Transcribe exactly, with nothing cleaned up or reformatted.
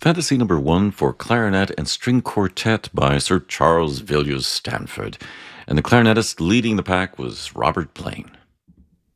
Fantasy number one for clarinet and string quartet by Sir Charles Villiers Stanford. And the clarinetist leading the pack was Robert Blaine.